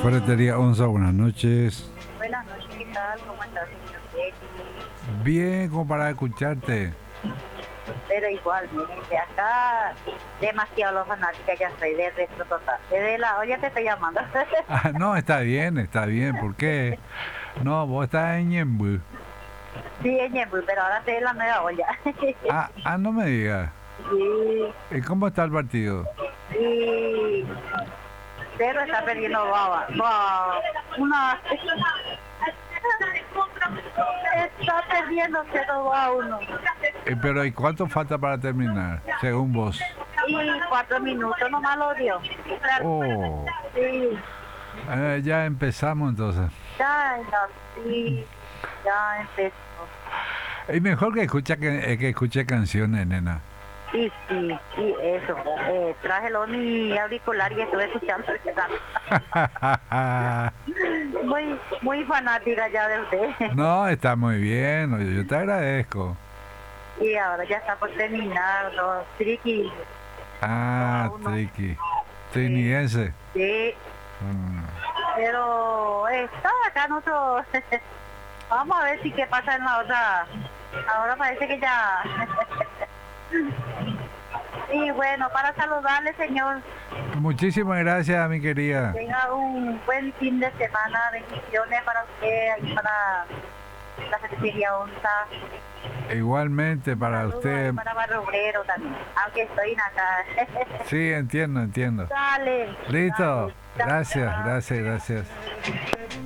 Ferretería Onza, buenas noches. Buenas noches, ¿qué tal? ¿Cómo estás, señor Betty? Bien, como para escucharte. Pero igualmente, acá demasiado fanática ya soy de Retro Total. Desde la olla te estoy llamando. Ah, no, está bien. ¿Por qué? No, vos estás en Ñemby. Sí, en Ñemby, pero ahora estoy en la nueva olla. No me digas. Sí, ¿Cómo está el partido? y pero está perdiendo baba. Una... Está perdiendo 0-1. Pero ¿y cuánto falta para terminar, según vos? Y 4 minutos nomás lo dio. Oh, Sí, ya empezamos entonces. sí, ya empezó. Es mejor que escuche canciones, nena. Sí, eso. Traje mi auricular y estuve escuchando ese canto. Muy fanática ya de usted. No, está muy bien, oye, yo te agradezco. Y ahora ya está por terminar los triquis. Triqui. Triniense. Sí, Mm. pero está acá nosotros. Vamos a ver si qué pasa en la otra. Ahora parece que ya... Y bueno, para saludarle, señor, Muchísimas gracias, mi querida. tenga un buen fin de semana, bendiciones para usted y para la Ferretería Onza. Igualmente para Saludos usted. ahí para Barrio Obrero también, aunque estoy en acá. Sí, entiendo. Dale. Listo. Dale. Gracias.